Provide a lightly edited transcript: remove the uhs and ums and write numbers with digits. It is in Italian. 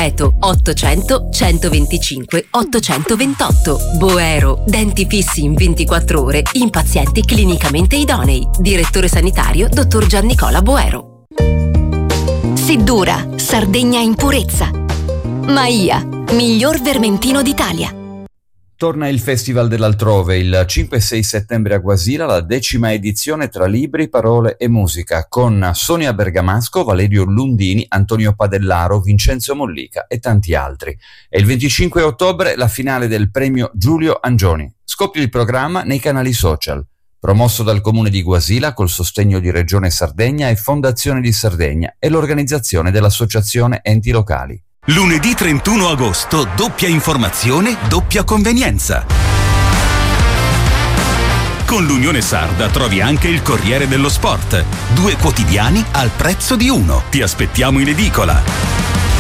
Ripeto, 800 125 828. Boero, denti fissi in 24 ore in pazienti clinicamente idonei. Direttore sanitario dottor Giannicola Boero. Siddura, Sardegna in purezza. Maia, miglior vermentino d'Italia. Torna il Festival dell'Altrove il 5 e 6 settembre a Guasira, la 10ª edizione tra libri, parole e musica, con Sonia Bergamasco, Valerio Lundini, Antonio Padellaro, Vincenzo Mollica e tanti altri. E il 25 ottobre la finale del premio Giulio Angioni. Scopri il programma nei canali social. Promosso dal Comune di Guasila col sostegno di Regione Sardegna e Fondazione di Sardegna e l'organizzazione dell'Associazione Enti Locali. Lunedì 31 agosto, doppia informazione, doppia convenienza. Con l'Unione Sarda trovi anche il Corriere dello Sport. 2 quotidiani al prezzo di uno. Ti aspettiamo in edicola.